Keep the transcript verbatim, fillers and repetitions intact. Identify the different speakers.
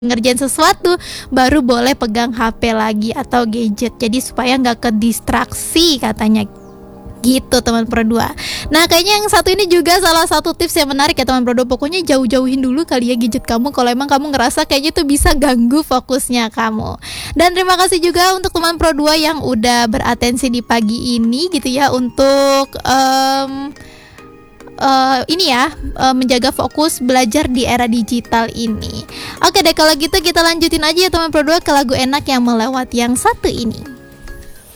Speaker 1: ngerjain sesuatu baru boleh pegang H P lagi atau gadget. Jadi supaya nggak kedistraksi katanya gitu teman Pro dua. Nah kayaknya yang satu ini juga salah satu tips yang menarik ya teman Pro dua. Pokoknya jauh-jauhin dulu kali ya gadget kamu kalau emang kamu ngerasa kayaknya tuh bisa ganggu fokusnya kamu. Dan terima kasih juga untuk teman Pro dua yang udah beratensi di pagi ini gitu ya untuk um, Uh, ini ya uh, menjaga fokus belajar di era digital ini. Oke deh kalau gitu kita lanjutin aja ya teman Pro dua ke lagu enak yang melewati yang satu ini.